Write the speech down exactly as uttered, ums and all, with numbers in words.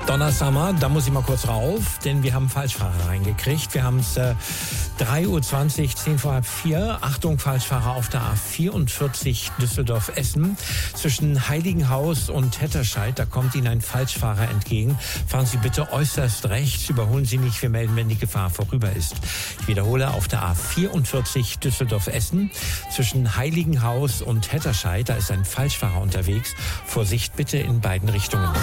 Donnersammer, da muss ich mal kurz rauf, denn wir haben Falschfahrer reingekriegt. Wir haben es äh, drei Uhr zwanzig, zehn vor halb vier. Achtung, Falschfahrer auf der A vierundvierzig Düsseldorf-Essen. Zwischen Heiligenhaus und Hetterscheid, da kommt Ihnen ein Falschfahrer entgegen. Fahren Sie bitte äußerst rechts, überholen Sie nicht, wir melden, wenn die Gefahr vorüber ist. Ich wiederhole, auf der A vierundvierzig Düsseldorf-Essen. Zwischen Heiligenhaus und Hetterscheid, da ist ein Falschfahrer unterwegs. Vorsicht bitte in beiden Richtungen.